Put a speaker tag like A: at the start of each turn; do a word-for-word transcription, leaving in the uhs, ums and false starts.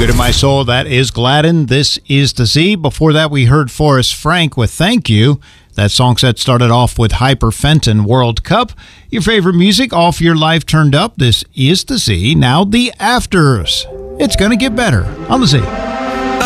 A: Good in My Soul, that is Gladden. This is the Z. Before that, we heard Forrest Frank with Thank You. That song set started off with Hyper Fenton, World Cup. Your favorite music, all for your life turned up. This is the Z. Now the afters. It's going to get better on the Z.